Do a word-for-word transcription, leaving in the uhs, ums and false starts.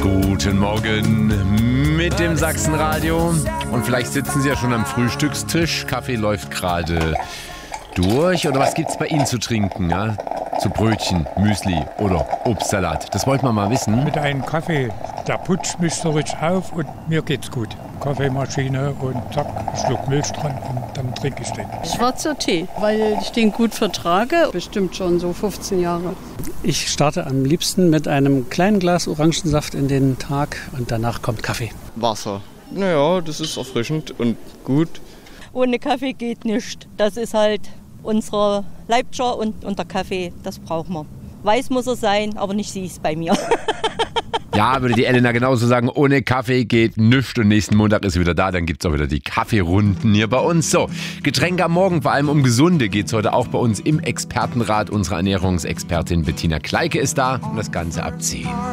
Guten Morgen mit dem Sachsenradio. Und vielleicht sitzen Sie ja schon am Frühstückstisch. Kaffee läuft gerade durch. Oder was gibt's bei Ihnen zu trinken? Ja? Zu Brötchen, Müsli oder Obstsalat. Das wollten wir mal wissen. Mit einem Kaffee. Der Putsch mischt so richtig auf und mir geht's gut. Kaffeemaschine und zack, ein Schluck Milch dran und dann trinke ich den. Schwarzer Tee, weil ich den gut vertrage. Bestimmt schon so fünfzehn Jahre. Ich starte am liebsten mit einem kleinen Glas Orangensaft in den Tag und danach kommt Kaffee. Wasser. Naja, das ist erfrischend und gut. Ohne Kaffee geht nichts. Das ist halt unser Leibscher und, und der Kaffee, das brauchen wir. Weiß muss er sein, aber nicht süß bei mir. Ja, würde die Elena genauso sagen, ohne Kaffee geht nichts und nächsten Montag ist sie wieder da, dann gibt es auch wieder die Kaffeerunden hier bei uns. So, Getränke am Morgen, vor allem um Gesunde geht es heute auch bei uns im Expertenrat. Unsere Ernährungsexpertin Bettina Kleike ist da und das Ganze ab zehn.